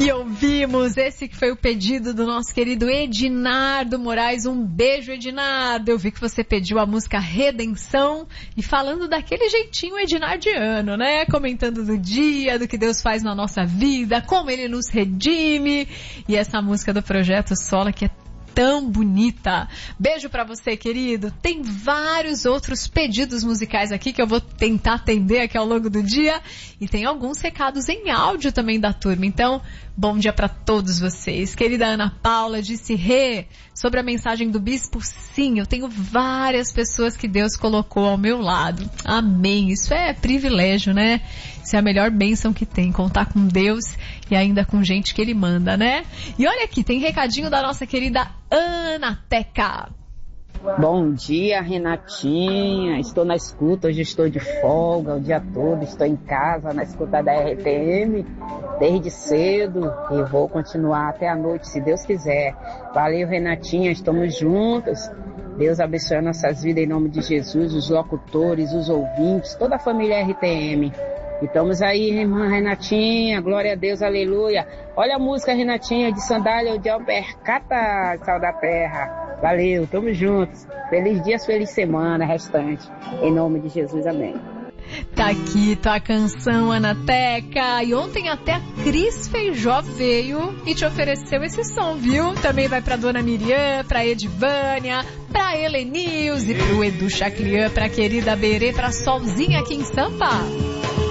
E ouvimos esse que foi o pedido do nosso querido Edinardo Moraes. Um beijo, Edinardo. Eu vi que você pediu a música Redenção e falando daquele jeitinho edinardiano, né? Comentando do dia, do que Deus faz na nossa vida, como Ele nos redime. E essa música do Projeto Sola que é tão bonita. Beijo pra você, querido. Tem vários outros pedidos musicais aqui que eu vou tentar atender aqui ao longo do dia. E tem alguns recados em áudio também da turma. Então, bom dia pra todos vocês. Querida Ana Paula disse, sobre a mensagem do bispo, sim, eu tenho várias pessoas que Deus colocou ao meu lado. Amém. Isso é privilégio, né? Isso é a melhor bênção que tem, contar com Deus e ainda com gente que Ele manda, né? E olha aqui, tem recadinho da nossa querida Ana Teca. Bom dia, Renatinha. Estou na escuta, hoje estou de folga o dia todo, estou em casa na escuta da RTM desde cedo e vou continuar até a noite, se Deus quiser. Valeu, Renatinha, estamos juntos. Deus abençoe nossas vidas em nome de Jesus, os locutores, os ouvintes, toda a família RTM. E estamos aí, irmã Renatinha, glória a Deus, aleluia. Olha a música, Renatinha, de sandália de Alpercata, sal da terra. Valeu, tamo juntos. Feliz dia, feliz semana restante. Em nome de Jesus, amém. Tá aqui tua canção, Ana Teca. E ontem até a Cris Feijó veio e te ofereceu esse som, viu? Também vai pra Dona Miriam, pra Edivânia, pra Helenilze, pro Edu Chaclian, pra querida Berê, pra Solzinha aqui em Sampa.